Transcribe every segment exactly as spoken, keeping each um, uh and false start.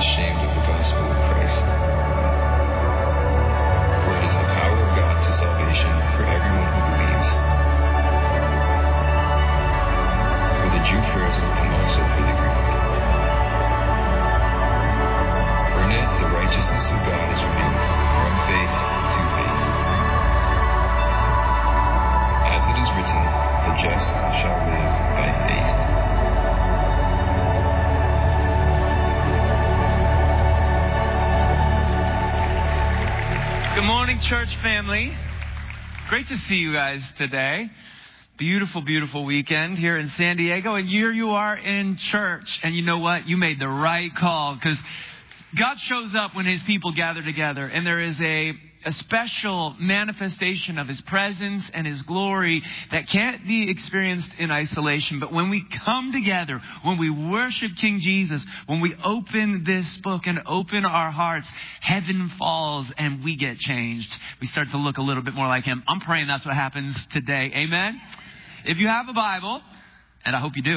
ashamed of the gospel of Christ. For it is the power of God to salvation for everyone who believes, for the Jew first and also for the Greek. For in it the righteousness of God is revealed from faith to faith. As it is written, the just shall live by faith. Good morning, church family. Great to see you guys today. Beautiful, beautiful weekend here in San Diego. And here you are in church. And you know what? You made the right call, because God shows up when his people gather together. And there is a, a special manifestation of his presence and his glory that can't be experienced in isolation. But when we come together, when we worship King Jesus, when we open this book and open our hearts, heaven falls and we get changed. We start to look a little bit more like him. I'm praying that's what happens today. Amen. If you have a Bible, and I hope you do,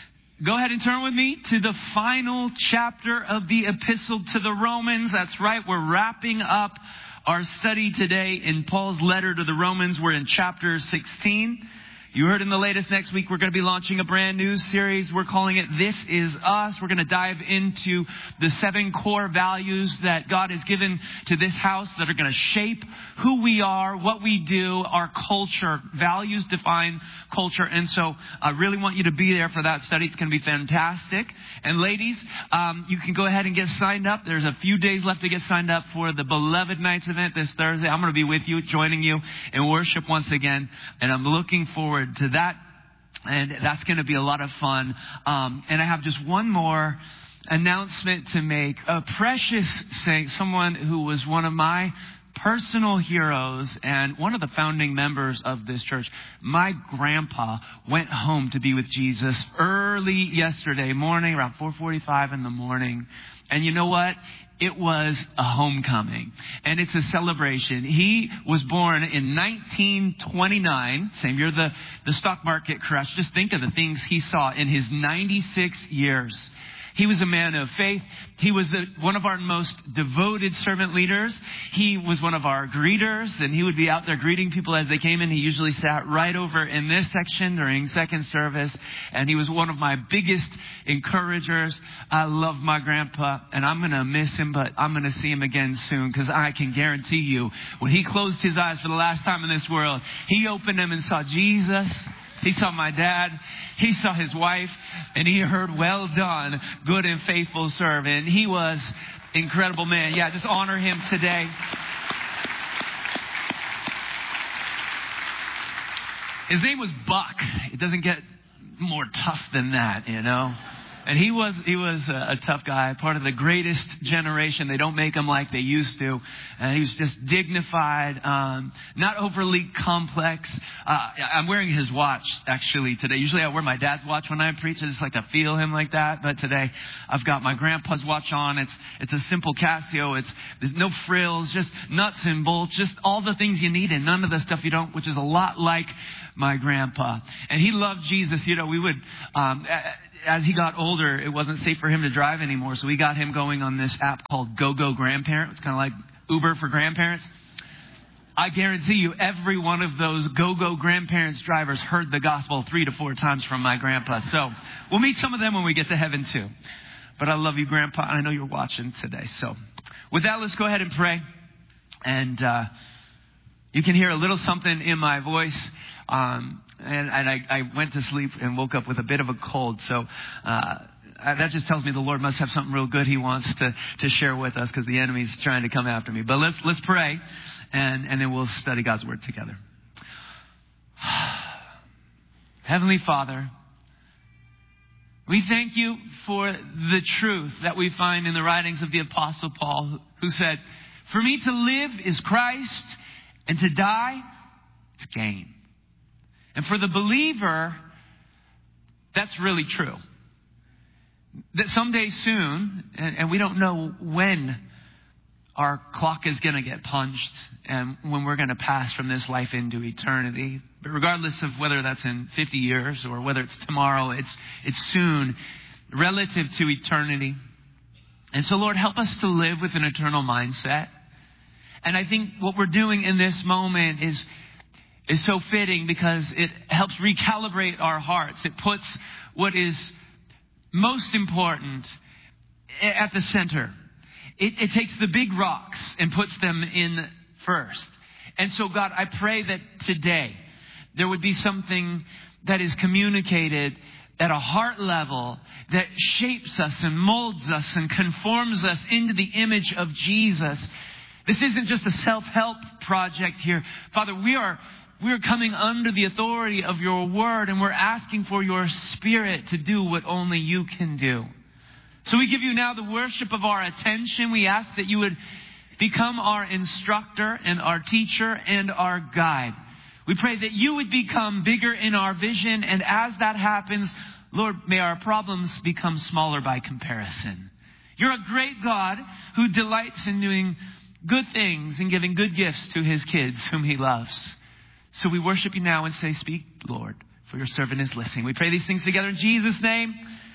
go ahead and turn with me to the final chapter of the epistle to the Romans. That's right. We're wrapping up our study today in Paul's letter to the Romans. We're in chapter sixteen. You heard in the latest, next week we're going to be launching a brand new series. We're calling it This Is Us. We're going to dive into the seven core values that God has given to this house that are going to shape who we are, what we do, our culture. Values define culture. And so I really want you to be there for that study. It's going to be fantastic. And ladies, um, you can go ahead and get signed up. There's a few days left to get signed up for the Beloved Nights event this Thursday. I'm going to be with you, joining you in worship once again. And I'm looking forward to that, and that's going to be a lot of fun. Um, and I have just one more announcement to make. A precious saint, someone who was one of my personal heroes and one of the founding members of this church. My grandpa went home to be with Jesus early yesterday morning, around four forty-five in the morning. And you know what? It was a homecoming, and it's a celebration. He was born in nineteen twenty-nine, same year the, the stock market crashed. Just think of the things he saw in his ninety-six years. He was a man of faith. He was a, one of our most devoted servant leaders. He was one of our greeters, and he would be out there greeting people as they came in. He usually sat right over in this section during second service, and he was one of my biggest encouragers. I love my grandpa, and I'm going to miss him, but I'm going to see him again soon, because I can guarantee you, when he closed his eyes for the last time in this world, he opened them and saw Jesus. He saw my dad, he saw his wife, and he heard, "Well done, good and faithful servant." He was an incredible man. Yeah, just honor him today. His name was Buck. It doesn't get more tough than that, you know. And he was he was a, a tough guy, part of the greatest generation. They don't make them like they used to. And he was just dignified, um, not overly complex. Uh, I'm wearing his watch, actually, today. Usually I wear my dad's watch when I preach. I just like to feel him like that. But today I've got my grandpa's watch on. It's it's a simple Casio. It's There's no frills, just nuts and bolts, just all the things you need and none of the stuff you don't, which is a lot like my grandpa. And he loved Jesus. You know, we would... Um, As he got older, it wasn't safe for him to drive anymore. So we got him going on this app called GoGo Grandparent. It's kind of like Uber for grandparents. I guarantee you every one of those GoGo Grandparents drivers heard the gospel three to four times from my grandpa. So we'll meet some of them when we get to heaven too. But I love you, Grandpa. I know you're watching today. So with that, let's go ahead and pray. And uh, you can hear a little something in my voice. Um, and and I, I went to sleep and woke up with a bit of a cold. So uh, that just tells me the Lord must have something real good he wants to, to share with us, because the enemy's trying to come after me. But let's let's pray, and, and then we'll study God's word together. Heavenly Father, we thank you for the truth that we find in the writings of the Apostle Paul, who said, "For me to live is Christ, and to die is gain." And for the believer, that's really true. That someday soon, and, and we don't know when our clock is going to get punched and when we're going to pass from this life into eternity. But regardless of whether that's in fifty years or whether it's tomorrow, it's it's soon relative to eternity. And so, Lord, help us to live with an eternal mindset. And I think what we're doing in this moment is, is so fitting because it helps recalibrate our hearts. It puts what is most important at the center. It, it takes the big rocks and puts them in first. And so, God, I pray that today there would be something that is communicated at a heart level that shapes us and molds us and conforms us into the image of Jesus. This isn't just a self-help project here. Father, we are we are coming under the authority of your word, and we're asking for your Spirit to do what only you can do. So we give you now the worship of our attention. We ask that you would become our instructor and our teacher and our guide. We pray that you would become bigger in our vision. And as that happens, Lord, may our problems become smaller by comparison. You're a great God who delights in doing good things and giving good gifts to his kids whom he loves. So we worship you now and say, speak, Lord, for your servant is listening. We pray these things together in Jesus' name.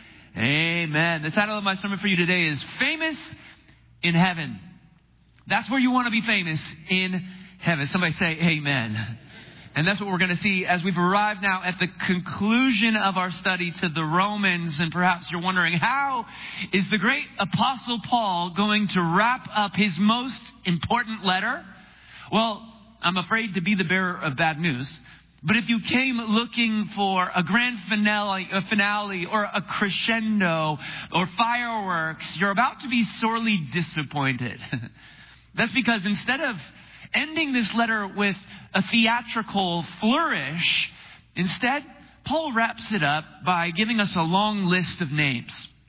Amen. The title of my sermon for you today is Famous in Heaven. That's where you want to be famous, in heaven. Somebody say amen. And that's what we're going to see as we've arrived now at the conclusion of our study to the Romans. And perhaps you're wondering, how is the great Apostle Paul going to wrap up his most important letter? Well, I'm afraid to be the bearer of bad news. But if you came looking for a grand finale, a finale or a crescendo or fireworks, you're about to be sorely disappointed. That's because instead of ending this letter with a theatrical flourish, instead, Paul wraps it up by giving us a long list of names.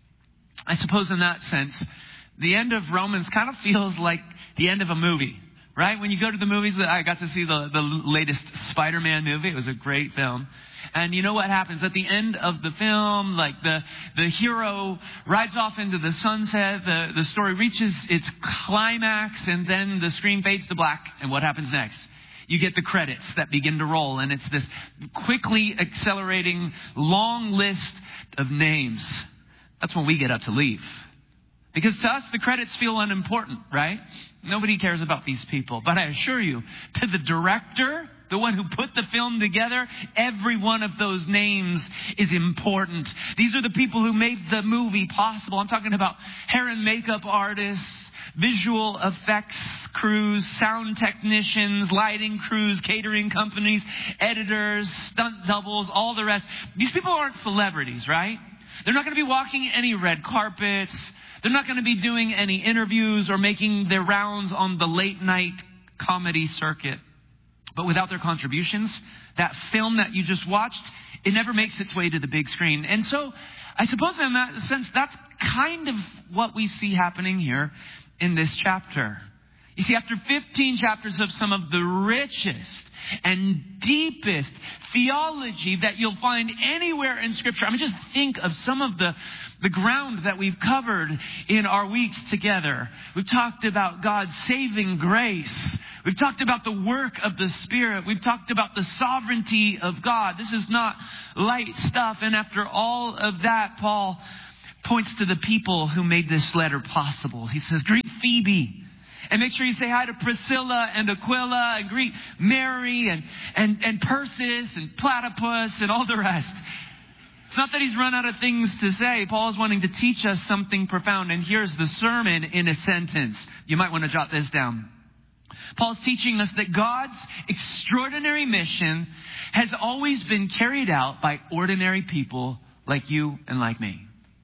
I suppose in that sense, the end of Romans kind of feels like the end of a movie, right? When you go to the movies, I got to see the, the latest Spider-Man movie. It was a great film. And you know what happens at the end of the film? Like the, the hero rides off into the sunset. The, the story reaches its climax, and then the screen fades to black. And what happens next? You get the credits that begin to roll. And it's this quickly accelerating long list of names. That's when we get up to leave. Because to us, the credits feel unimportant, right? Nobody cares about these people. But I assure you, to the director, the one who put the film together, every one of those names is important. These are the people who made the movie possible. I'm talking about hair and makeup artists, visual effects crews, sound technicians, lighting crews, catering companies, editors, stunt doubles, all the rest. These people aren't celebrities, right? They're not going to be walking any red carpets. They're not going to be doing any interviews or making their rounds on the late night comedy circuit. But without their contributions, that film that you just watched, it never makes its way to the big screen. And so I suppose in that sense, that's kind of what we see happening here in this chapter. You see, after fifteen chapters of some of the richest and deepest theology that you'll find anywhere in Scripture. I mean, just think of some of the, the ground that we've covered in our weeks together. We've talked about God's saving grace. We've talked about the work of the Spirit. We've talked about the sovereignty of God. This is not light stuff. And after all of that, Paul points to the people who made this letter possible. He says, greet Phoebe. And make sure you say hi to Priscilla and Aquila, and greet Mary and, and, and Persis and Platypus and all the rest. It's not that he's run out of things to say. Paul is wanting to teach us something profound. And here's the sermon in a sentence. You might want to jot this down. Paul's teaching us that God's extraordinary mission has always been carried out by ordinary people like you and like me.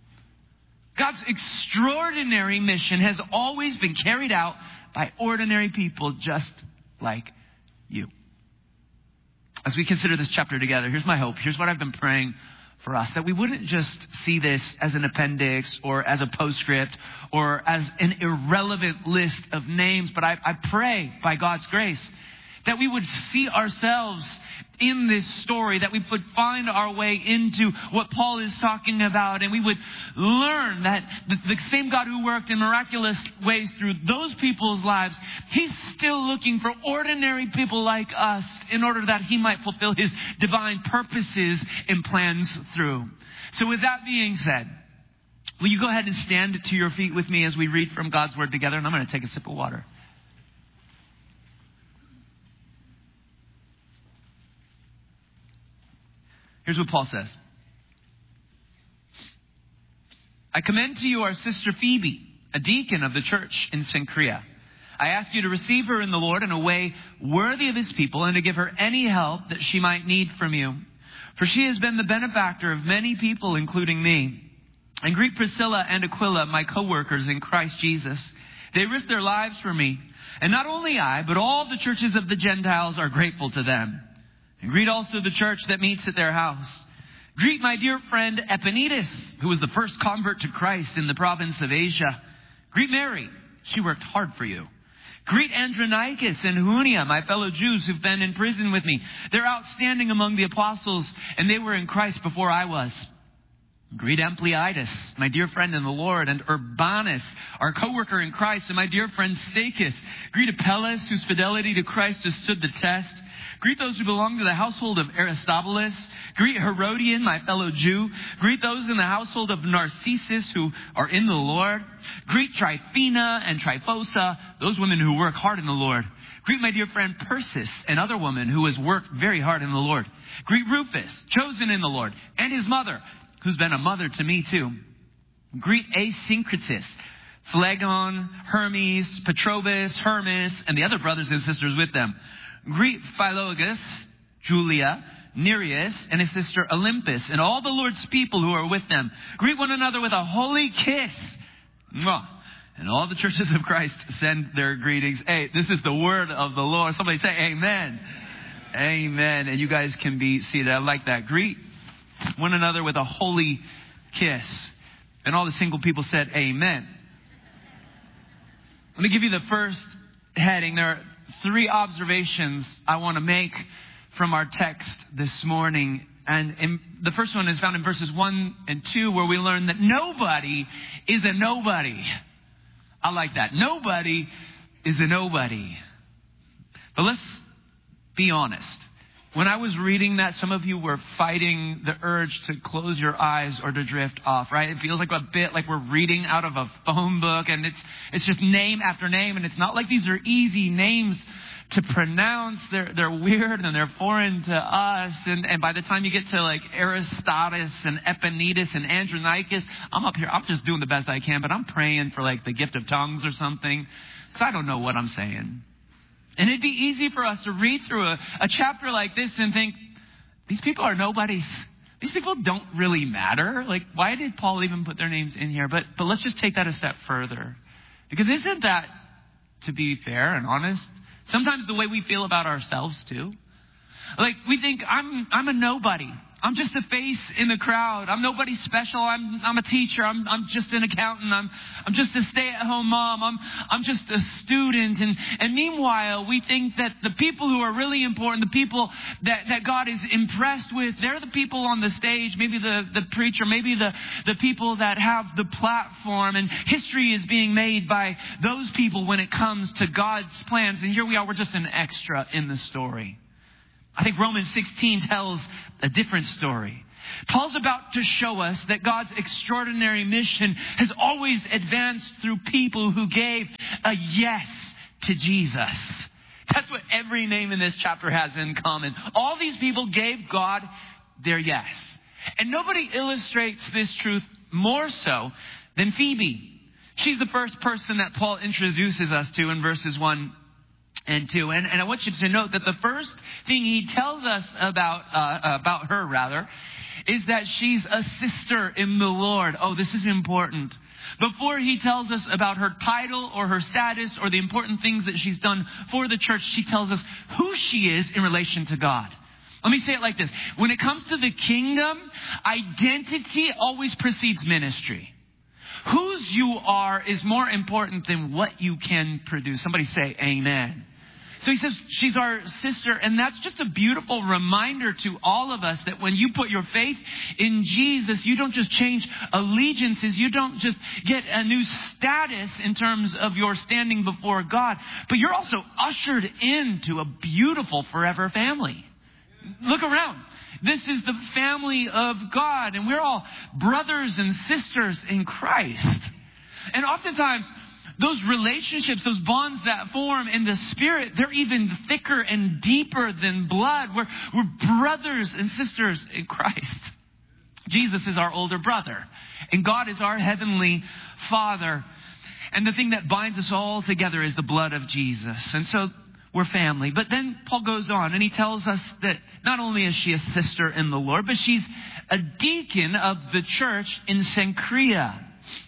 God's extraordinary mission has always been carried out by ordinary people just like you. As we consider this chapter together, here's my hope. Here's what I've been praying for us, that we wouldn't just see this as an appendix or as a postscript or as an irrelevant list of names, but I, I pray by God's grace that we would see ourselves in this story, that we would find our way into what Paul is talking about, and we would learn that the, the same God who worked in miraculous ways through those people's lives, he's still looking for ordinary people like us in order that he might fulfill his divine purposes and plans through. So with that being said, Will you go ahead and stand to your feet with me as we read from God's word together? And I'm going to take a sip of water. Here's what Paul says. I commend to you our sister Phoebe, a deacon of the church in Cenchrea. I ask you to receive her in the Lord in a way worthy of his people and to give her any help that she might need from you. For she has been the benefactor of many people, including me. And greet Priscilla and Aquila, my co-workers in Christ Jesus. They risked their lives for me. And not only I, but all the churches of the Gentiles are grateful to them. And greet also the church that meets at their house. Greet my dear friend Epaenetus, who was the first convert to Christ in the province of Asia. Greet Mary. She worked hard for you. Greet Andronicus and Junia, my fellow Jews who've been in prison with me. They're outstanding among the apostles, and they were in Christ before I was. Greet Ampliatus, my dear friend in the Lord, and Urbanus, our co-worker in Christ, and my dear friend Stachys. Greet Apelles, whose fidelity to Christ has stood the test. Greet those who belong to the household of Aristobulus. Greet Herodian, my fellow Jew. Greet those in the household of Narcissus who are in the Lord. Greet Tryphena and Tryphosa, those women who work hard in the Lord. Greet my dear friend Persis, another woman who has worked very hard in the Lord. Greet Rufus, chosen in the Lord, and his mother, who's been a mother to me too. Greet Asyncritus, Phlegon, Hermes, Patrobas, Hermas, and the other brothers and sisters with them. Greet Philologus, Julia, Nereus, and his sister Olympus, and all the Lord's people who are with them. Greet one another with a holy kiss. Mwah. And all the churches of Christ send their greetings. Hey, this is the word of the Lord. Somebody say amen. Amen. And you guys can be seated. I like that. Greet one another with a holy kiss. And all the single people said amen. Let me give you the first heading. There are three observations I want to make from our text this morning. And in, the first one is found in verses one and two, where we learn that nobody is a nobody. I like that. Nobody is a nobody. But let's be honest. When I was reading that, some of you were fighting the urge to close your eyes or to drift off, right? It feels like a bit like we're reading out of a phone book, and it's it's just name after name, and it's not like these are easy names to pronounce. They're they're weird and they're foreign to us. And, and by the time you get to like Aristotus and Epaenetus and Andronicus, I'm up here, I'm just doing the best I can, but I'm praying for like the gift of tongues or something, because I don't know what I'm saying. And it'd be easy for us to read through a, a chapter like this and think, these people are nobodies. These people don't really matter. Like, why did Paul even put their names in here? But but let's just take that a step further. Because isn't that, to be fair and honest, sometimes the way we feel about ourselves too? Like, we think, I'm I'm a nobody. I'm just a face in the crowd. I'm nobody special. I'm I'm a teacher. I'm I'm just an accountant. I'm I'm just a stay-at-home mom. I'm I'm just a student. And and meanwhile, we think that the people who are really important, the people that, that God is impressed with, they're the people on the stage, maybe the, the preacher, maybe the, the people that have the platform. And history is being made by those people when it comes to God's plans. And here we are, we're just an extra in the story. I think Romans sixteen tells a different story. Paul's about to show us that God's extraordinary mission has always advanced through people who gave a yes to Jesus. That's what every name in this chapter has in common. All these people gave God their yes. And nobody illustrates this truth more so than Phoebe. She's the first person that Paul introduces us to in verses one and two. And, and I want you to note that the first thing he tells us about, uh, about her rather, is that she's a sister in the Lord. Oh, this is important. Before he tells us about her title or her status or the important things that she's done for the church, she tells us who she is in relation to God. Let me say it like this. When it comes to the kingdom, identity always precedes ministry. Whose you are is more important than what you can produce. Somebody say amen. So he says she's our sister, and that's just a beautiful reminder to all of us that when you put your faith in Jesus, you don't just change allegiances, you don't just get a new status in terms of your standing before God, but you're also ushered into a beautiful forever family. Look around. This is the family of God, and we're all brothers and sisters in Christ. And oftentimes, those relationships, those bonds that form in the Spirit, they're even thicker and deeper than blood. We're, we're brothers and sisters in Christ. Jesus is our older brother, and God is our heavenly Father. And the thing that binds us all together is the blood of Jesus. And so we're family. But then Paul goes on and he tells us that not only is she a sister in the Lord, but she's a deacon of the church in Cenchrea.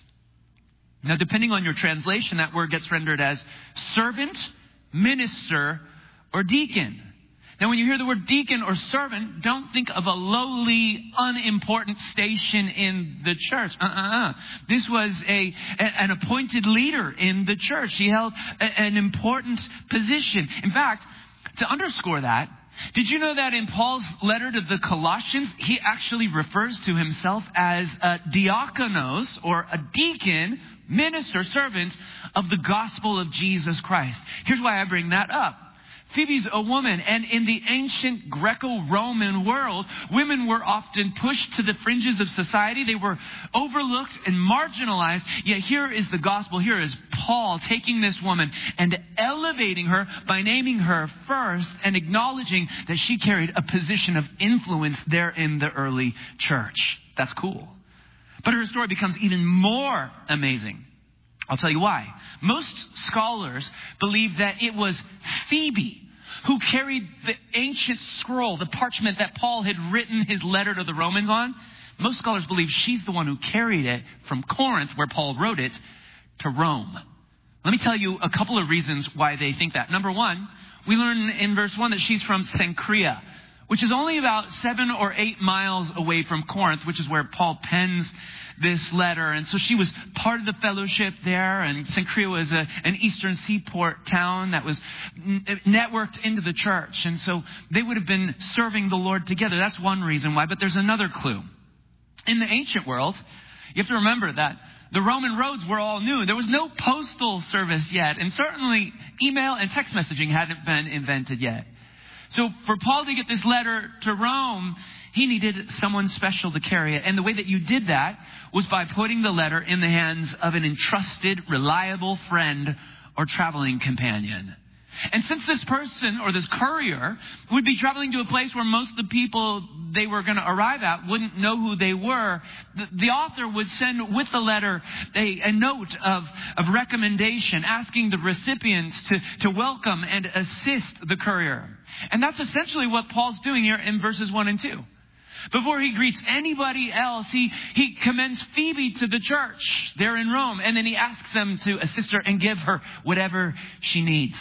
Now, depending on your translation, that word gets rendered as servant, minister, or deacon. Now, when you hear the word deacon or servant, don't think of a lowly, unimportant station in the church. Uh-uh-uh. This was a, a an appointed leader in the church. She held a, an important position. In fact, to underscore that, did you know that in Paul's letter to the Colossians, he actually refers to himself as a diakonos, or a deacon, minister, servant of the gospel of Jesus Christ? Here's why I bring that up. Phoebe's a woman, and in the ancient Greco-Roman world, women were often pushed to the fringes of society. They were overlooked and marginalized. Yet here is the gospel. Here is Paul taking this woman and elevating her by naming her first and acknowledging that she carried a position of influence there in the early church. That's cool. But her story becomes even more amazing. I'll tell you why. Most scholars believe that it was Phoebe who carried the ancient scroll, the parchment that Paul had written his letter to the Romans on. Most scholars believe she's the one who carried it from Corinth, where Paul wrote it, to Rome. Let me tell you a couple of reasons why they think that. Number one, we learn in verse one that she's from Cenchrea, which is only about seven or eight miles away from Corinth, which is where Paul pens this letter. And so she was part of the fellowship there, and Cenchrea was a, an eastern seaport town that was n- networked into the church. And so they would have been serving the Lord together. That's one reason why. But there's another clue. In the ancient world, you have to remember that the Roman roads were all new. There was no postal service yet, and certainly email and text messaging hadn't been invented yet. So for Paul to get this letter to Rome, he needed someone special to carry it. And the way that you did that was by putting the letter in the hands of an entrusted, reliable friend or traveling companion. And since this person or this courier would be traveling to a place where most of the people they were going to arrive at wouldn't know who they were, the, the author would send with the letter a, a note of, of recommendation, asking the recipients to, to welcome and assist the courier. And that's essentially what Paul's doing here in verses one and two. Before he greets anybody else, he, he commends Phoebe to the church there in Rome. And then he asks them to assist her and give her whatever she needs.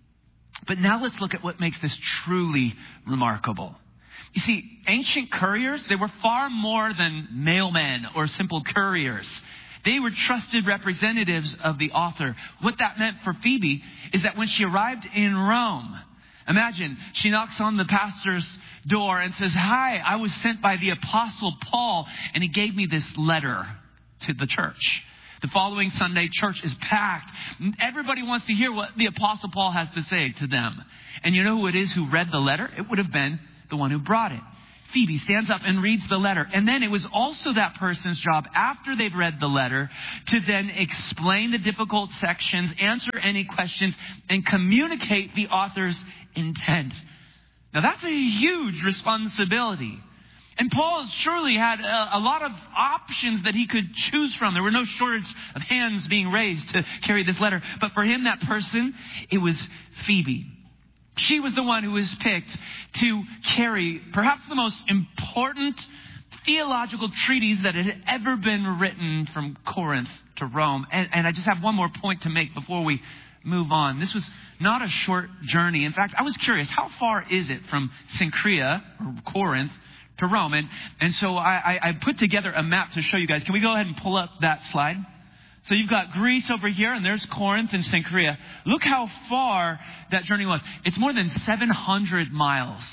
But now let's look at what makes this truly remarkable. You see, ancient couriers, they were far more than mailmen or simple couriers. They were trusted representatives of the author. What that meant for Phoebe is that when she arrived in Rome, imagine she knocks on the pastor's door and says, "Hi, I was sent by the Apostle Paul, and he gave me this letter to the church." The following Sunday, church is packed. Everybody wants to hear what the Apostle Paul has to say to them. And you know who it is who read the letter? It would have been the one who brought it. Phoebe stands up and reads the letter. And then it was also that person's job, after they've read the letter, to then explain the difficult sections, answer any questions, and communicate the author's intent. Now that's a huge responsibility. And Paul surely had a, a lot of options that he could choose from. There were no shortage of hands being raised to carry this letter. But for him, that person, it was Phoebe. She was the one who was picked to carry perhaps the most important theological treatise that had ever been written from Corinth to Rome. And, and I just have one more point to make before we move on. This was not a short journey. In fact, I was curious, how far is it from Cenchrea, or Corinth, to Rome? And, and so I, I, I put together a map to show you guys. Can we go ahead and pull up that slide? So you've got Greece over here, and there's Corinth and Cenchrea. Look how far that journey was. It's more than seven hundred miles.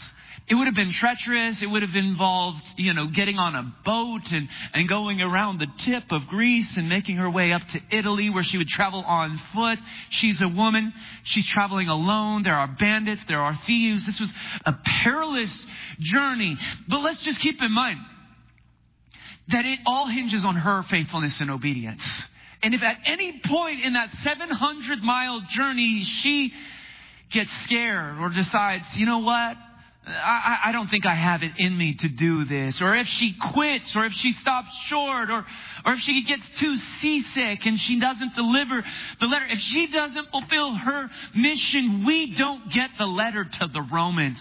It would have been treacherous. It would have involved, you know, getting on a boat and, and going around the tip of Greece and making her way up to Italy where she would travel on foot. She's a woman. She's traveling alone. There are bandits. There are thieves. This was a perilous journey. But let's just keep in mind that it all hinges on her faithfulness and obedience. And if at any point in that seven hundred mile journey she gets scared or decides, you know what? I, I don't think I have it in me to do this. Or if she quits, or if she stops short, or, or if she gets too seasick and she doesn't deliver the letter. If she doesn't fulfill her mission, we don't get the letter to the Romans.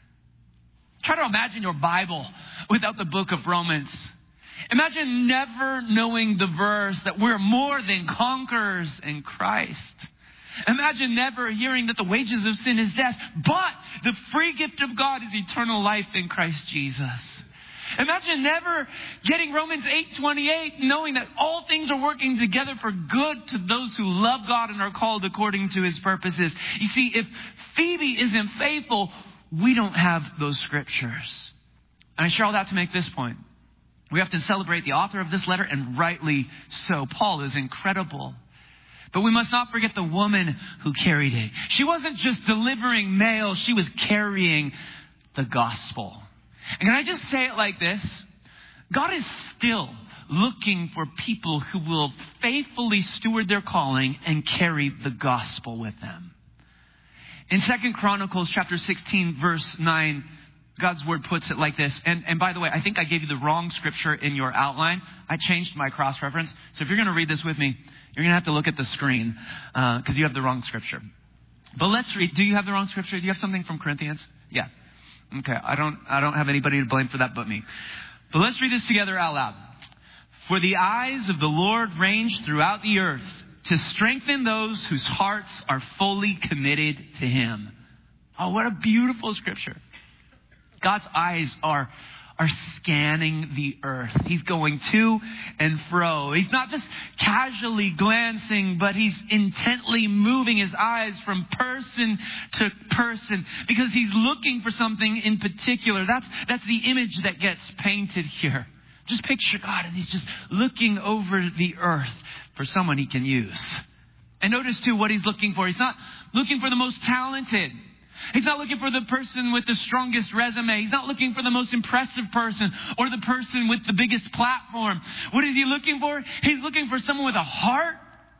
Try to imagine your Bible without the book of Romans. Imagine never knowing the verse that we're more than conquerors in Christ. Imagine never hearing that the wages of sin is death, but the free gift of God is eternal life in Christ Jesus. Imagine never getting Romans eight twenty-eight, knowing that all things are working together for good to those who love God and are called according to his purposes. You see, if Phoebe isn't faithful, we don't have those scriptures. And I share all that to make this point. We have to celebrate the author of this letter, and rightly so. Paul is incredible. But we must not forget the woman who carried it. She wasn't just delivering mail, she was carrying the gospel. And can I just say it like this? God is still looking for people who will faithfully steward their calling and carry the gospel with them. In Second Chronicles chapter sixteen, verse nine, God's word puts it like this. And, and by the way, I think I gave you the wrong scripture in your outline. I changed my cross-reference. So if you're going to read this with me, you're going to have to look at the screen because uh, you have the wrong scripture. But let's read. Do you have the wrong scripture? Do you have something from Corinthians? Yeah. Okay. I don't, I don't have anybody to blame for that but me. But let's read this together out loud. For the eyes of the Lord range throughout the earth to strengthen those whose hearts are fully committed to him. Oh, what a beautiful scripture. God's eyes are, are scanning the earth. He's going to and fro. He's not just casually glancing, but he's intently moving his eyes from person to person because he's looking for something in particular. That's, that's the image that gets painted here. Just picture God, and he's just looking over the earth for someone he can use. And notice too what he's looking for. He's not looking for the most talented. He's not looking for the person with the strongest resume. He's not looking for the most impressive person or the person with the biggest platform. What is he looking for? He's looking for someone with a heart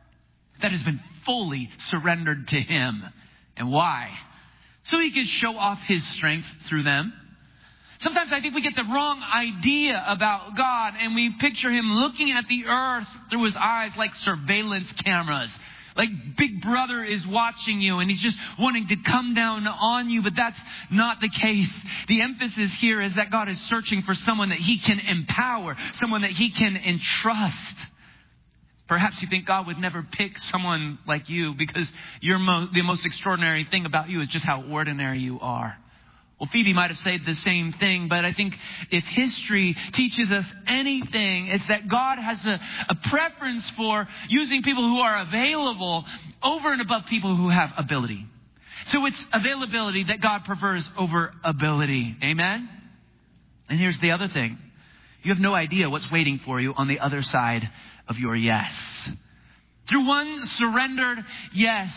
that has been fully surrendered to him. And why? So he can show off his strength through them. Sometimes I think we get the wrong idea about God, and we picture him looking at the earth through his eyes like surveillance cameras. Like Big Brother is watching you and he's just wanting to come down on you, but that's not the case. The emphasis here is that God is searching for someone that he can empower, someone that he can entrust. Perhaps you think God would never pick someone like you because you're mo- the most extraordinary thing about you is just how ordinary you are. Well, Phoebe might have said the same thing, but I think if history teaches us anything, it's that God has a, a preference for using people who are available over and above people who have ability. So it's availability that God prefers over ability. Amen? And here's the other thing. You have no idea what's waiting for you on the other side of your yes. Through one surrendered yes,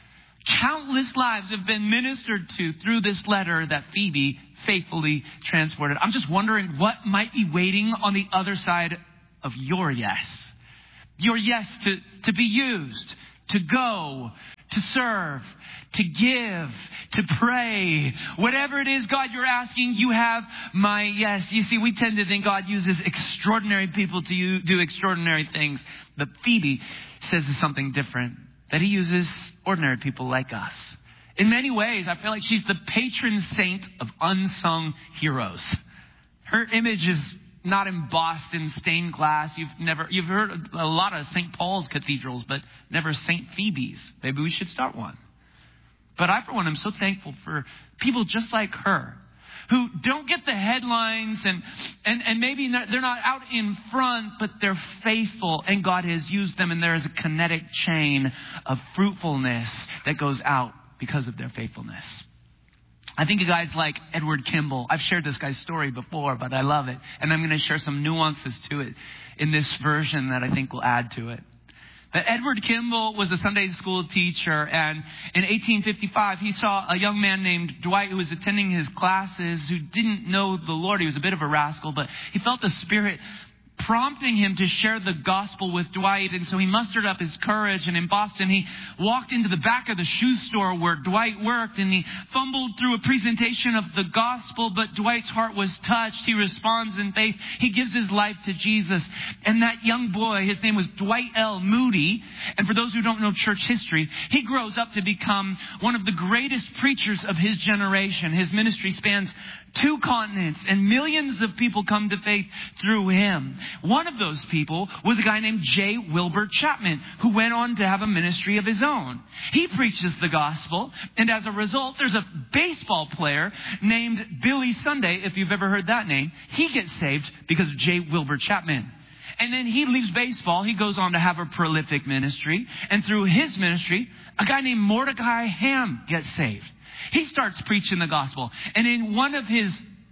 countless lives have been ministered to through this letter that Phoebe faithfully transported. I'm just wondering what might be waiting on the other side of your yes. Your yes to, to be used, to go, to serve, to give, to pray. Whatever it is, God, you're asking, you have my yes. You see, we tend to think God uses extraordinary people to do extraordinary things. But Phoebe says something different. That he uses ordinary people like us. In many ways, I feel like she's the patron saint of unsung heroes. Her image is not embossed in stained glass. You've never, you've heard a lot of Saint Paul's cathedrals, but never Saint Phoebe's. Maybe we should start one. But I, for one, am so thankful for people just like her, who don't get the headlines and, and, and maybe not, they're not out in front, but they're faithful and God has used them and there is a kinetic chain of fruitfulness that goes out because of their faithfulness. I think of guys like Edward Kimball. I've shared this guy's story before, but I love it. And I'm going to share some nuances to it in this version that I think will add to it. That Edward Kimball was a Sunday school teacher, and in eighteen fifty-five, he saw a young man named Dwight who was attending his classes who didn't know the Lord. He was a bit of a rascal, but he felt the Spirit prompting him to share the gospel with Dwight. And so he mustered up his courage, and in Boston, he walked into the back of the shoe store where Dwight worked, and he fumbled through a presentation of the gospel, but Dwight's heart was touched. He responds in faith. He gives his life to Jesus. And that young boy, his name was Dwight L. Moody. And for those who don't know church history, he grows up to become one of the greatest preachers of his generation. His ministry spans two continents, and millions of people come to faith through him. One of those people was a guy named J. Wilbur Chapman, who went on to have a ministry of his own. He preaches the gospel, and as a result, there's a baseball player named Billy Sunday, if you've ever heard that name. He gets saved because of J. Wilbur Chapman. And then he leaves baseball. He goes on to have a prolific ministry. And through his ministry, a guy named Mordecai Ham gets saved. He starts preaching the gospel. And in one of his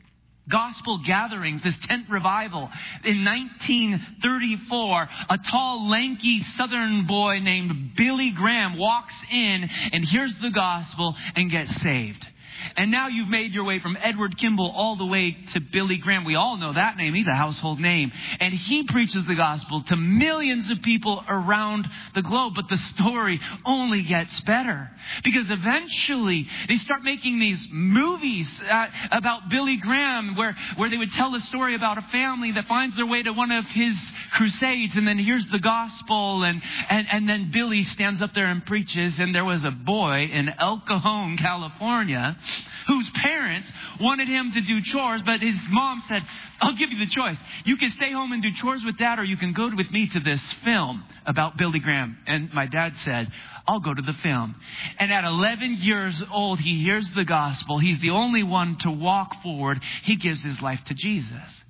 gospel gatherings, this tent revival, in nineteen thirty-four, a tall, lanky southern boy named Billy Graham walks in and hears the gospel and gets saved. And now you've made your way from Edward Kimball all the way to Billy Graham. We all know that name. He's a household name. And he preaches the gospel to millions of people around the globe. But the story only gets better. Because eventually they start making these movies uh, about Billy Graham where, where they would tell a story about a family that finds their way to one of his crusades and then hears the gospel. And, and, and then Billy stands up there and preaches. And there was a boy in El Cajon, California, whose parents wanted him to do chores, but his mom said, I'll give you the choice. You can stay home and do chores with Dad, or you can go with me to this film about Billy Graham. And my dad said, I'll go to the film. And at eleven years old, he hears the gospel. He's the only one to walk forward. He gives his life to Jesus.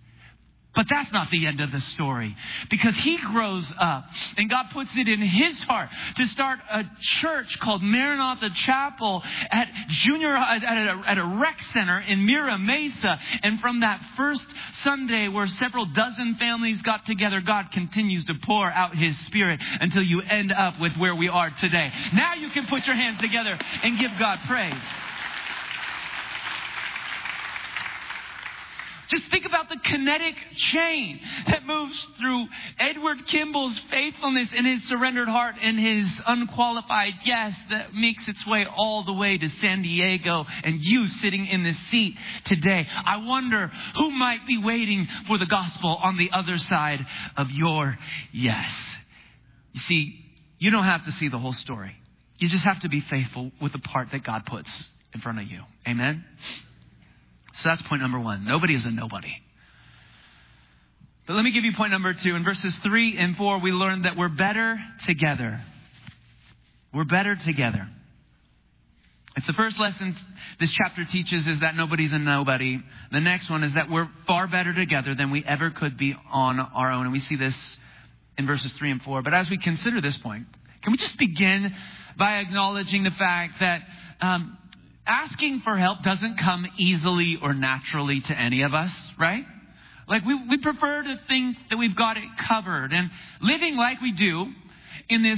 But that's not the end of the story, because he grows up and God puts it in his heart to start a church called Maranatha Chapel at junior at a, at a rec center in Mira Mesa. And from that first Sunday where several dozen families got together, God continues to pour out his Spirit until you end up with where we are today. Now you can put your hands together and give God praise. Just think about the kinetic chain that moves through Edward Kimball's faithfulness and his surrendered heart and his unqualified yes that makes its way all the way to San Diego and you sitting in this seat today. I wonder who might be waiting for the gospel on the other side of your yes. You see, you don't have to see the whole story. You just have to be faithful with the part that God puts in front of you. Amen? So that's point number one. Nobody is a nobody. But let me give you point number two. In verses three and four, we learned that we're better together. We're better together. If the first lesson this chapter teaches is that nobody's a nobody, the next one is that we're far better together than we ever could be on our own. And we see this in verses three and four. But as we consider this point, can we just begin by acknowledging the fact that um, asking for help doesn't come easily or naturally to any of us, right? Like we, we prefer to think that we've got it covered. And living like we do in this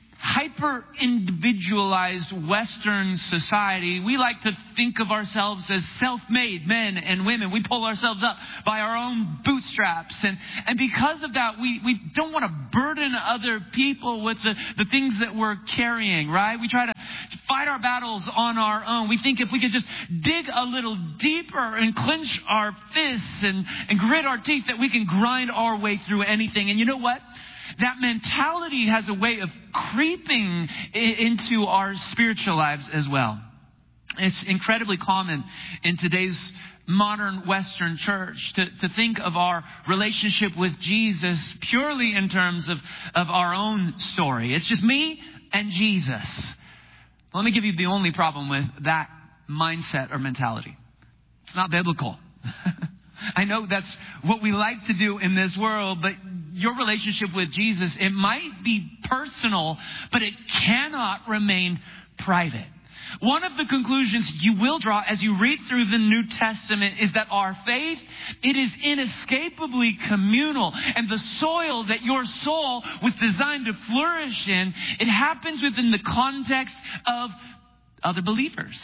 hyper-individualized Western society, we like to think of ourselves as self-made men and women. We pull ourselves up by our own bootstraps. And, and because of that, we, we don't want to burden other people with the, the things that we're carrying, right? We try to fight our battles on our own. We think if we could just dig a little deeper and clench our fists and, and grit our teeth, that we can grind our way through anything. And you know what? That mentality has a way of creeping into our spiritual lives as well. It's incredibly common in today's modern Western church to, to think of our relationship with Jesus purely in terms of, of our own story. It's just me and Jesus. Let me give you the only problem with that mindset or mentality. It's not biblical. I know that's what we like to do in this world, but your relationship with Jesus, it might be personal, but it cannot remain private. One of the conclusions you will draw as you read through the New Testament is that our faith, it is inescapably communal. And the soil that your soul was designed to flourish in, it happens within the context of other believers.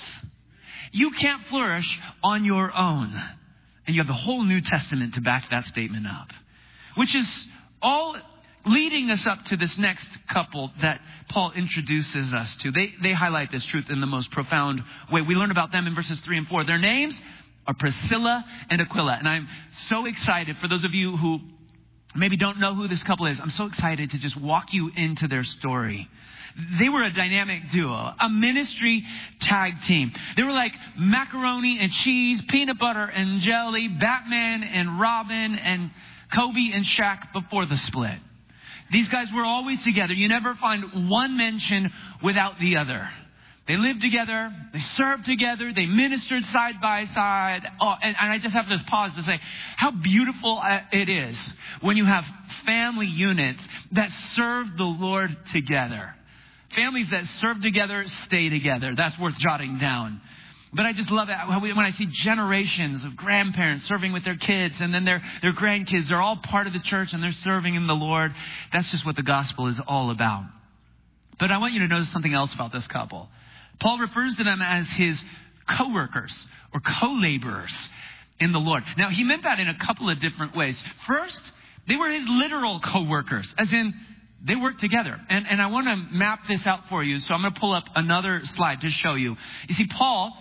You can't flourish on your own. And you have the whole New Testament to back that statement up. Which is all leading us up to this next couple that Paul introduces us to. They they highlight this truth in the most profound way. We learn about them in verses three and four. Their names are Priscilla and Aquila. And I'm so excited for those of you who maybe don't know who this couple is. I'm so excited to just walk you into their story. They were a dynamic duo, a ministry tag team. They were like macaroni and cheese, peanut butter and jelly, Batman and Robin, and Kobe and Shaq before the split. These guys were always together. You never find one mention without the other. They lived together. They served together. They ministered side by side. Oh, and, and I just have to pause to say how beautiful it is when you have family units that serve the Lord together. Families that serve together, stay together. That's worth jotting down. But I just love it when I see generations of grandparents serving with their kids, and then their, their grandkids, they're all part of the church and they're serving in the Lord. That's just what the gospel is all about. But I want you to notice something else about this couple. Paul refers to them as his co-workers or co-laborers in the Lord. Now, he meant that in a couple of different ways. First, they were his literal co-workers, as in they worked together. And, and I want to map this out for you. So I'm going to pull up another slide to show you. You see, Paul,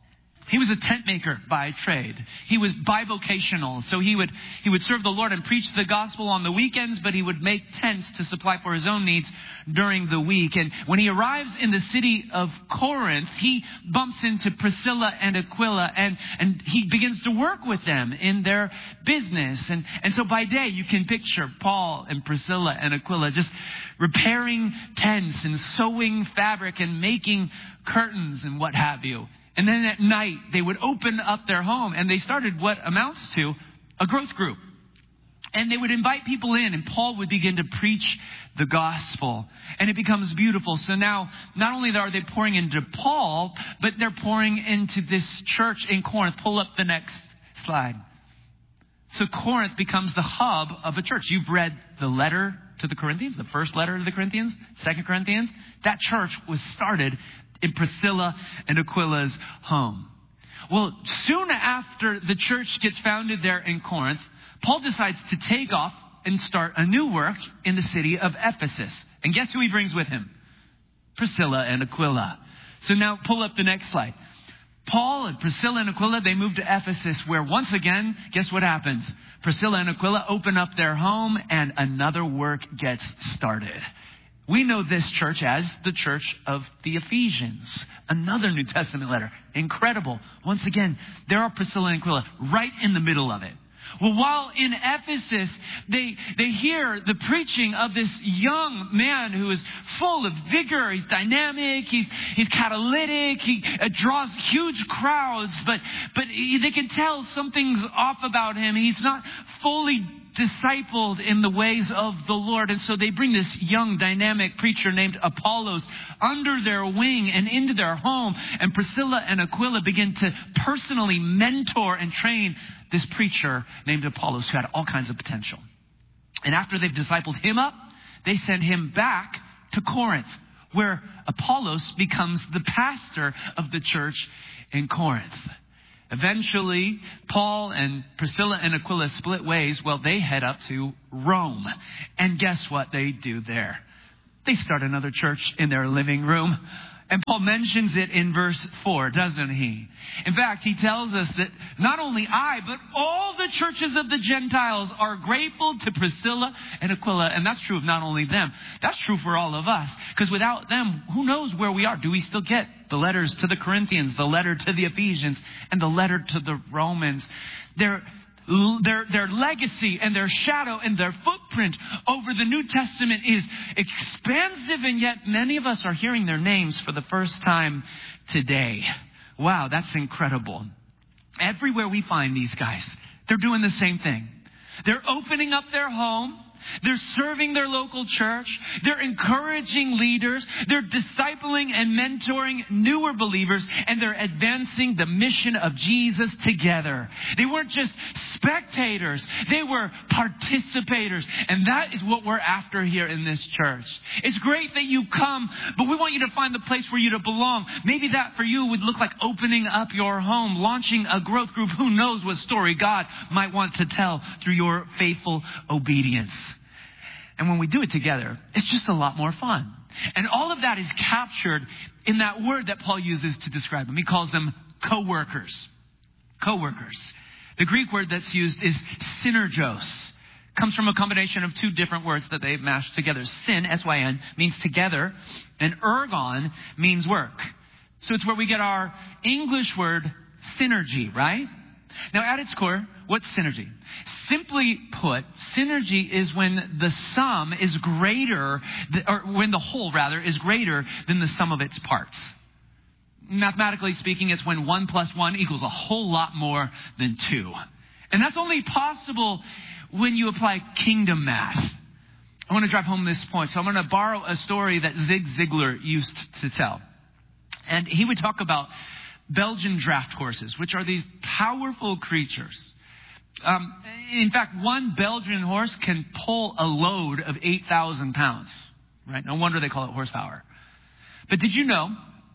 he was a tent maker by trade. He was bivocational. So he would he would serve the Lord and preach the gospel on the weekends, but he would make tents to supply for his own needs during the week. And when he arrives in the city of Corinth, he bumps into Priscilla and Aquila, and, and he begins to work with them in their business. And, and so by day, you can picture Paul and Priscilla and Aquila just repairing tents and sewing fabric and making curtains and what have you. And then at night, they would open up their home, and they started what amounts to a growth group. And they would invite people in, and Paul would begin to preach the gospel. And it becomes beautiful. So now, not only are they pouring into Paul, but they're pouring into this church in Corinth. Pull up the next slide. So Corinth becomes the hub of a church. You've read the letter to the Corinthians, the first letter to the Corinthians, Second Corinthians. That church was started in Priscilla and Aquila's home. Well, soon after the church gets founded there in Corinth, Paul decides to take off and start a new work in the city of Ephesus. And guess who he brings with him? Priscilla and Aquila. So now pull up the next slide. Paul and Priscilla and Aquila, they move to Ephesus, where once again, guess what happens? Priscilla and Aquila open up their home and another work gets started. We know this church as the church of the Ephesians, another New Testament letter. Incredible. Once again, there are Priscilla and Aquila right in the middle of it. Well, while in Ephesus, they they hear the preaching of this young man who is full of vigor. He's dynamic. He's he's catalytic. He uh, draws huge crowds, but but he, they can tell something's off about him. He's not fully discipled in the ways of the Lord. And so they bring this young dynamic preacher named Apollos under their wing and into their home. And Priscilla and Aquila begin to personally mentor and train this preacher named Apollos, who had all kinds of potential. And after they've discipled him up, they send him back to Corinth, where Apollos becomes the pastor of the church in Corinth. Eventually, Paul and Priscilla and Aquila split ways. Well, they head up to Rome. And guess what they do there? They start another church in their living room. And Paul mentions it in verse four, doesn't he? In fact, he tells us that not only I, but all the churches of the Gentiles are grateful to Priscilla and Aquila. And that's true of not only them. That's true for all of us. Because without them, who knows where we are? Do we still get the letters to the Corinthians, the letter to the Ephesians, and the letter to the Romans? They're Their, their legacy and their shadow and their footprint over the New Testament is expansive, and yet many of us are hearing their names for the first time today. Wow, that's incredible. Everywhere we find these guys, they're doing the same thing. They're opening up their home They're serving their local church. They're encouraging leaders. They're discipling and mentoring newer believers. And they're advancing the mission of Jesus together. They weren't just spectators. They were participators. And that is what we're after here in this church. It's great that you come, but we want you to find the place for you to belong. Maybe that for you would look like opening up your home, launching a growth group. Who knows what story God might want to tell through your faithful obedience. And when we do it together, it's just a lot more fun. And all of that is captured in that word that Paul uses to describe them. He calls them co-workers. Co-workers. The Greek word that's used is synergos. Comes from a combination of two different words that they've mashed together. Syn, S Y N, means together, and ergon means work. So it's where we get our English word synergy, right? Now, at its core, what's synergy? Simply put, synergy is when the sum is greater, or when the whole, rather, is greater than the sum of its parts. Mathematically speaking, it's when one plus one equals a whole lot more than two. And that's only possible when you apply kingdom math. I want to drive home this point, so I'm going to borrow a story that Zig Ziglar used to tell. And he would talk about Belgian draft horses, which are these powerful creatures. Um, in fact, one Belgian horse can pull a load of eight thousand pounds. Right? No wonder they call it horsepower. But did you know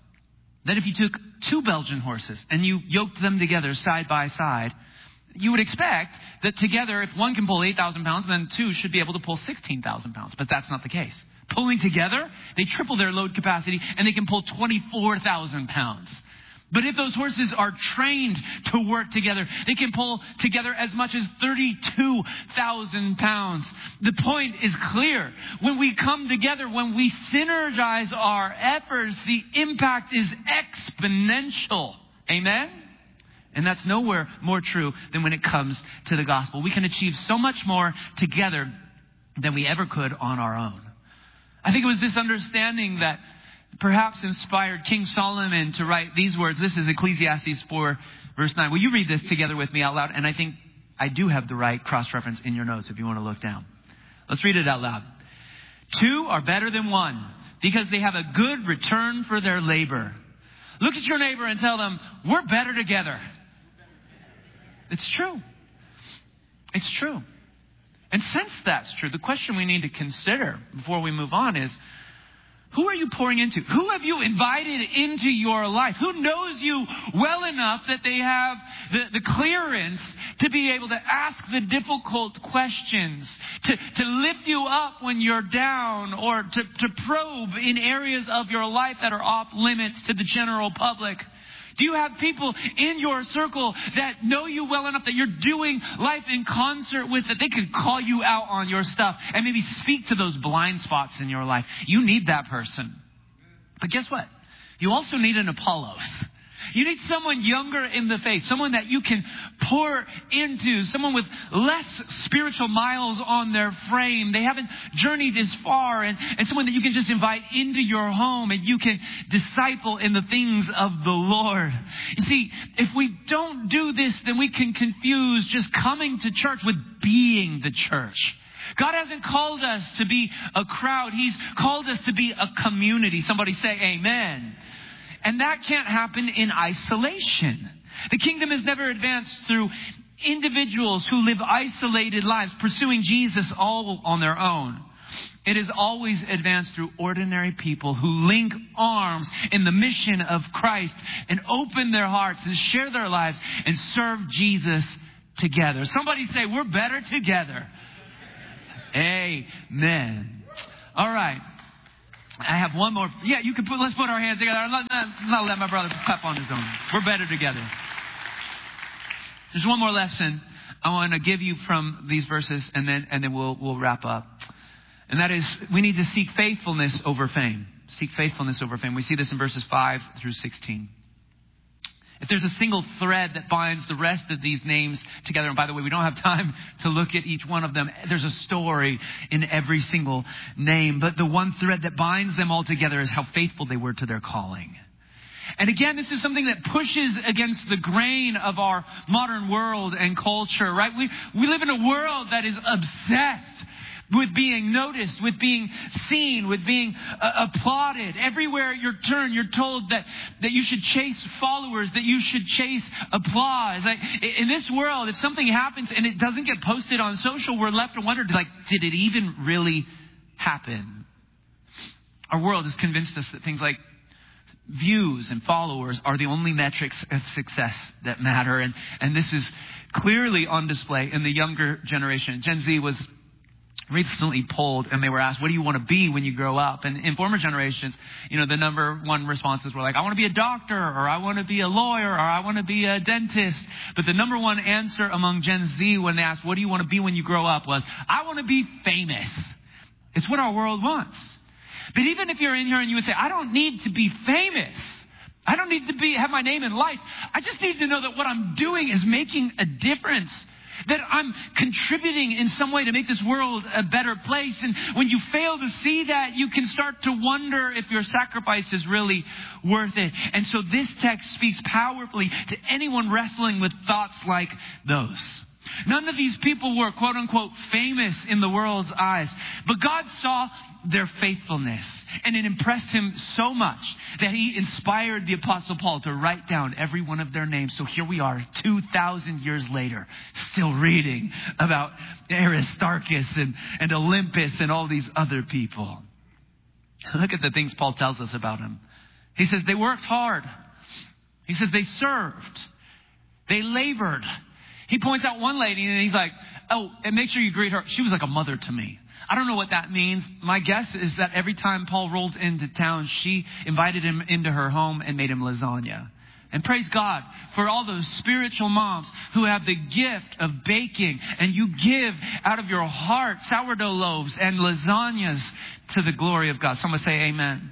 that if you took two Belgian horses and you yoked them together side by side, you would expect that together, if one can pull eight thousand pounds, then two should be able to pull sixteen thousand pounds. But that's not the case. Pulling together, they triple their load capacity and they can pull twenty-four thousand pounds. But if those horses are trained to work together, they can pull together as much as thirty-two thousand pounds. The point is clear. When we come together, when we synergize our efforts, the impact is exponential. Amen? And that's nowhere more true than when it comes to the gospel. We can achieve so much more together than we ever could on our own. I think it was this understanding that perhaps inspired King Solomon to write these words. This is Ecclesiastes four, verse nine. Will you read this together with me out loud? And I think I do have the right cross-reference in your notes if you want to look down. Let's read it out loud. Two are better than one because they have a good return for their labor. Look at your neighbor and tell them, we're better together. It's true. It's true. And since that's true, the question we need to consider before we move on is, who are you pouring into? Who have you invited into your life? Who knows you well enough that they have the, the clearance to be able to ask the difficult questions, to, to lift you up when you're down, or to, to probe in areas of your life that are off limits to the general public? Do you have people in your circle that know you well enough that you're doing life in concert with, that they can call you out on your stuff and maybe speak to those blind spots in your life? You need that person. But guess what? You also need an Apollos. You need someone younger in the faith, someone that you can pour into, someone with less spiritual miles on their frame. They haven't journeyed as far, and, and someone that you can just invite into your home and you can disciple in the things of the Lord. You see, if we don't do this, then we can confuse just coming to church with being the church. God hasn't called us to be a crowd. He's called us to be a community. Somebody say amen. And that can't happen in isolation. The kingdom is never advanced through individuals who live isolated lives, pursuing Jesus all on their own. It is always advanced through ordinary people who link arms in the mission of Christ and open their hearts and share their lives and serve Jesus together. Somebody say, we're better together. Amen. All right. I have one more. Yeah, you can put, let's put our hands together. I'm not, not, not let my brother clap on his own. We're better together. There's one more lesson I want to give you from these verses, and then, and then we'll, we'll wrap up. And that is, we need to seek faithfulness over fame. Seek faithfulness over fame. We see this in verses five through sixteen. If there's a single thread that binds the rest of these names together, and by the way, we don't have time to look at each one of them. There's a story in every single name. But the one thread that binds them all together is how faithful they were to their calling. And again, this is something that pushes against the grain of our modern world and culture, right? We, we live in a world that is obsessed with being noticed, with being seen, with being uh, applauded. Everywhere you turn, you're told that, that you should chase followers, that you should chase applause. Like, in this world, if something happens and it doesn't get posted on social, we're left to wonder, like, did it even really happen? Our world has convinced us that things like views and followers are the only metrics of success that matter. And, and this is clearly on display in the younger generation. Gen Z was recently polled and they were asked, what do you want to be when you grow up? And in former generations, you know, the number one responses were like, I want to be a doctor, or I want to be a lawyer, or I want to be a dentist. But the number one answer among Gen Z when they asked, what do you want to be when you grow up, was, I want to be famous. It's what our world wants. But even if you're in here and you would say, I don't need to be famous. I don't need to be have my name in lights. I just need to know that what I'm doing is making a difference. That I'm contributing in some way to make this world a better place. And when you fail to see that, you can start to wonder if your sacrifice is really worth it. And so this text speaks powerfully to anyone wrestling with thoughts like those. None of these people were, quote unquote, famous in the world's eyes. But God saw their faithfulness, and it impressed him so much that he inspired the Apostle Paul to write down every one of their names. So here we are, two thousand years later, still reading about Aristarchus and, and Olympus and all these other people. Look at the things Paul tells us about them. He says they worked hard. He says they served. They labored. He points out one lady and he's like, oh, and make sure you greet her. She was like a mother to me. I don't know what that means. My guess is that every time Paul rolled into town, she invited him into her home and made him lasagna. And praise God for all those spiritual moms who have the gift of baking, and you give out of your heart sourdough loaves and lasagnas to the glory of God. Someone say amen.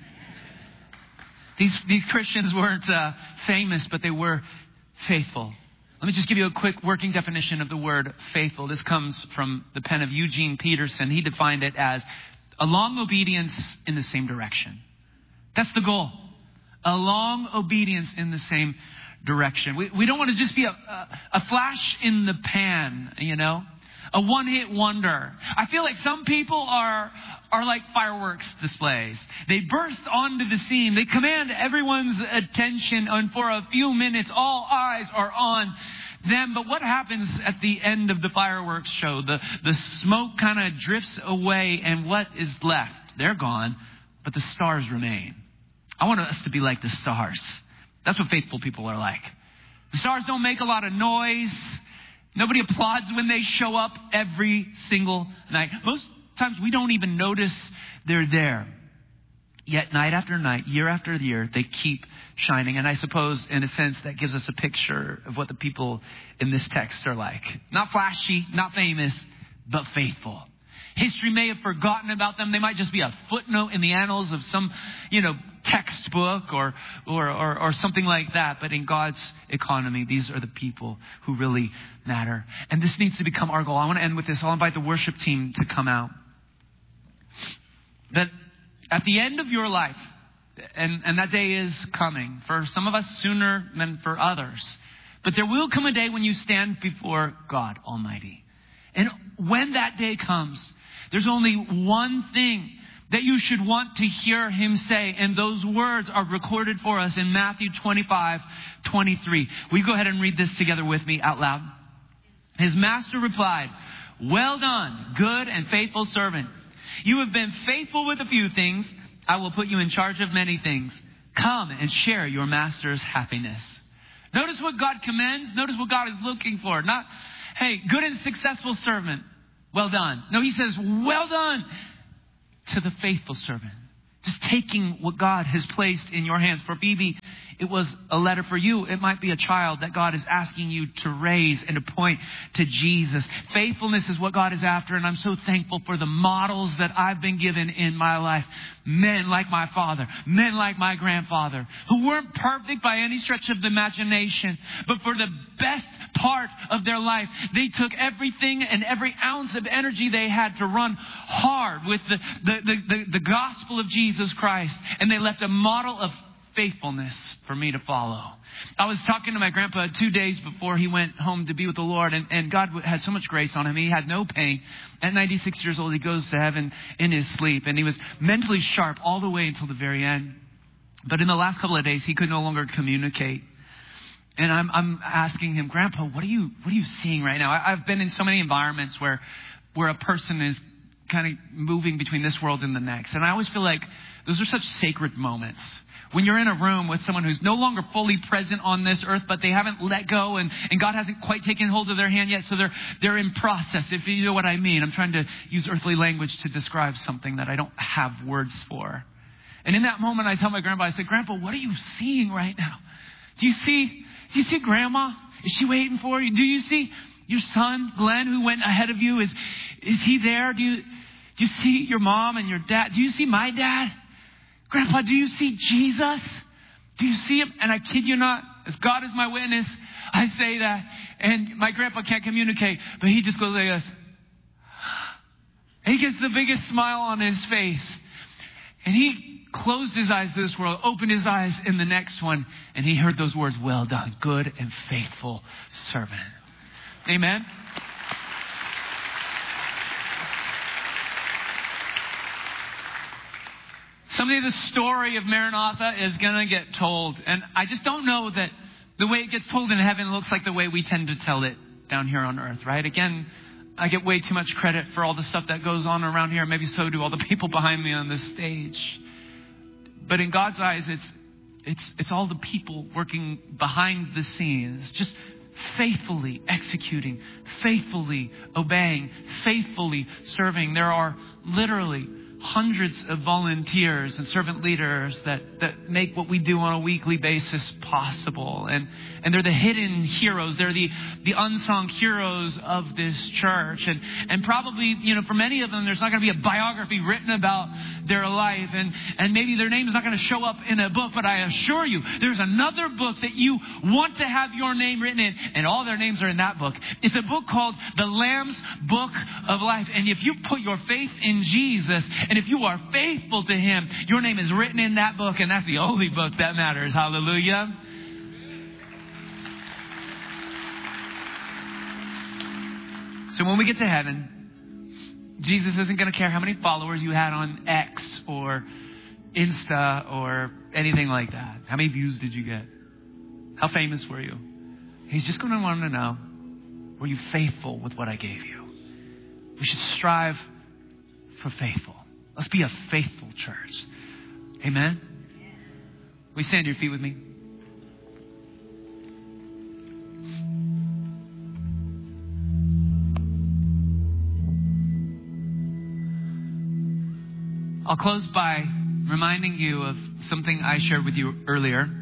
These, these Christians weren't uh, famous, but they were faithful. Let me just give you a quick working definition of the word faithful. This comes from the pen of Eugene Peterson. He defined it as a long obedience in the same direction. That's the goal. A long obedience in the same direction. We, we don't want to just be a, a, a flash in the pan, you know, a one-hit wonder. I feel like some people are are like fireworks displays. They burst onto the scene. They command everyone's attention, and for a few minutes, all eyes are on them. But what happens at the end of the fireworks show? The, the smoke kind of drifts away, and what is left? They're gone, but the stars remain. I want us to be like the stars. That's what faithful people are like. The stars don't make a lot of noise. Nobody applauds when they show up every single night. Most times we don't even notice they're there. Yet night after night, year after year, they keep shining. And I suppose, in a sense, that gives us a picture of what the people in this text are like. Not flashy, not famous, but faithful. History may have forgotten about them. They might just be a footnote in the annals of some, you know, textbook or, or, or, or something like that. But in God's economy, these are the people who really matter. And this needs to become our goal. I want to end with this. I'll invite the worship team to come out. That at the end of your life, and, and that day is coming, for some of us sooner than for others, but there will come a day when you stand before God Almighty. And when that day comes, there's only one thing that you should want to hear him say. And those words are recorded for us in Matthew twenty-five twenty-three. Will you go ahead and read this together with me out loud? His master replied, well done, good and faithful servant. You have been faithful with a few things. I will put you in charge of many things. Come and share your master's happiness. Notice what God commends. Notice what God is looking for. Not, hey, good and successful servant. Well done. No, he says, well done to the faithful servant. Just taking what God has placed in your hands. For Phoebe, it was a letter for you. It might be a child that God is asking you to raise and to point to Jesus. Faithfulness is what God is after. And I'm so thankful for the models that I've been given in my life. Men like my father, men like my grandfather, who weren't perfect by any stretch of the imagination, but for the best part of their life, they took everything and every ounce of energy they had to run hard with the, the, the, the, the gospel of Jesus Christ. And they left a model of faithfulness for me to follow. I was talking to my grandpa two days before he went home to be with the Lord, and, and God had so much grace on him. He had no pain. At ninety-six years old, he goes to heaven in his sleep, and he was mentally sharp all the way until the very end. But in the last couple of days, he could no longer communicate. And I'm, I'm asking him, Grandpa, what are you, what are you seeing right now? I, I've been in so many environments where, where a person is kind of moving between this world and the next. And I always feel like those are such sacred moments. When you're in a room with someone who's no longer fully present on this earth, but they haven't let go and, and God hasn't quite taken hold of their hand yet. So they're, they're in process, if you know what I mean. I'm trying to use earthly language to describe something that I don't have words for. And in that moment, I tell my grandpa, I said, Grandpa, what are you seeing right now? Do you see, do you see Grandma? Is she waiting for you? Do you see your son, Glenn, who went ahead of you? Is, is he there? Do you, do you see your mom and your dad? Do you see my dad? Grandpa, do you see Jesus? Do you see him? And I kid you not, as God is my witness, I say that. And my grandpa can't communicate, but he just goes like this. And he gets the biggest smile on his face. And he closed his eyes to this world, opened his eyes in the next one, and he heard those words, well done, good and faithful servant. Amen. Someday the story of Maranatha is going to get told. And I just don't know that the way it gets told in heaven looks like the way we tend to tell it down here on earth, right? Again, I get way too much credit for all the stuff that goes on around here. Maybe so do all the people behind me on this stage. But in God's eyes, it's it's it's all the people working behind the scenes, just faithfully executing, faithfully obeying, faithfully serving. There are literally hundreds of volunteers and servant leaders that, that make what we do on a weekly basis possible. And, and they're the hidden heroes. They're the, the unsung heroes of this church. And, and probably, you know, for many of them, there's not going to be a biography written about their life. And, and maybe their name is not going to show up in a book, but I assure you, there's another book that you want to have your name written in, and all their names are in that book. It's a book called The Lamb's Book of Life. And if you put your faith in Jesus, and if you are faithful to him, your name is written in that book, and that's the only book that matters. Hallelujah. So when we get to heaven, Jesus isn't going to care how many followers you had on X or Insta or anything like that. How many views did you get? How famous were you? He's just going to want to know, were you faithful with what I gave you? We should strive for faithful. Let's be a faithful church. Amen? Will you stand to your feet with me? I'll close by reminding you of something I shared with you earlier.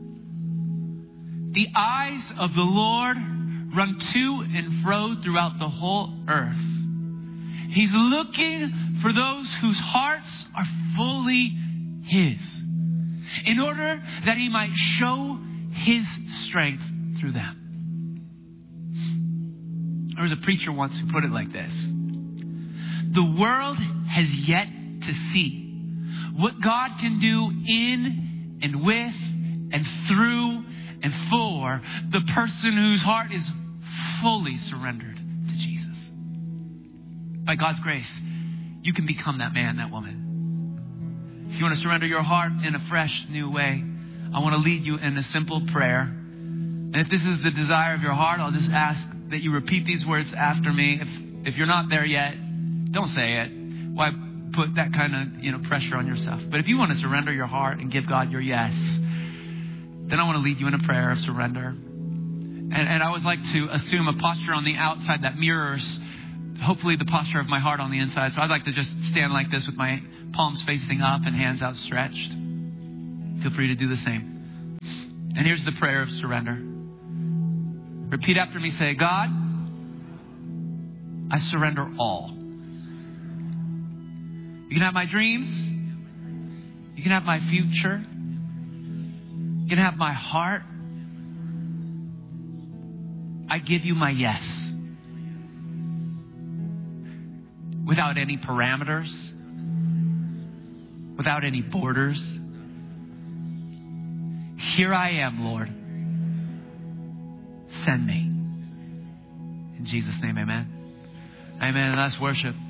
The eyes of the Lord run to and fro throughout the whole earth. He's looking for those whose hearts are fully his, in order that he might show his strength through them. There was a preacher once who put it like this: the world has yet to see what God can do in and with and through and for the person whose heart is fully surrendered to Jesus. By God's grace, you can become that man, that woman. If you want to surrender your heart in a fresh, new way, I want to lead you in a simple prayer. And if this is the desire of your heart, I'll just ask that you repeat these words after me. If if you're not there yet, don't say it. Why put that kind of, you know, pressure on yourself? But if you want to surrender your heart and give God your yes, then I want to lead you in a prayer of surrender. And, and I always like to assume a posture on the outside that mirrors hopefully the posture of my heart on the inside. So I'd like to just stand like this with my palms facing up and hands outstretched. Feel free to do the same. And here's the prayer of surrender. Repeat after me. Say, God, I surrender all. You can have my dreams. You can have my future. You can have my heart. I give you my yes. Without any parameters. Without any borders. here I am, Lord. Send me. In Jesus' name, amen. Amen. And let's worship.